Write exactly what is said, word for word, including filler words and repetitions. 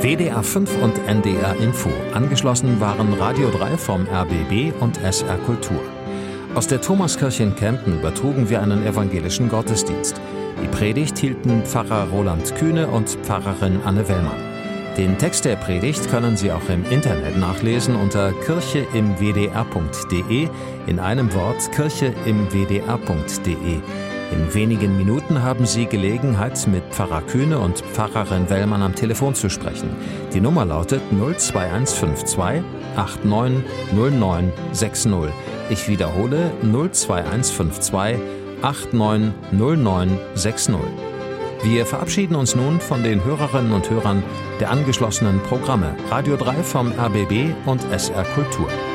W D R fünf und N D R Info. Angeschlossen waren Radio drei vom R B B und S R Kultur. Aus der Thomaskirche in Kempten übertrugen wir einen evangelischen Gottesdienst. Die Predigt hielten Pfarrer Roland Kühne und Pfarrerin Anne Wellmann. Den Text der Predigt können Sie auch im Internet nachlesen unter kirche im w d r punkt d e, in einem Wort kirche im w d r punkt d e. In wenigen Minuten haben Sie Gelegenheit, mit Pfarrer Kühne und Pfarrerin Wellmann am Telefon zu sprechen. Die Nummer lautet null zwei eins fünf zwei acht neun null neun sechs null. Ich wiederhole null zwei eins fünf zwei acht neun null neun sechs null. Wir verabschieden uns nun von den Hörerinnen und Hörern der angeschlossenen Programme Radio drei vom R B B und S R Kultur.